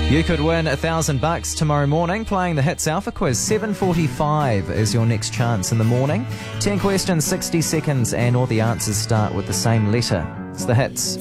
You could win $1,000 tomorrow morning playing the Hits Alpha Quiz. 7:45 is your next chance in the morning. 10 questions, 60 seconds, and all the answers start with the same letter. It's the Hits.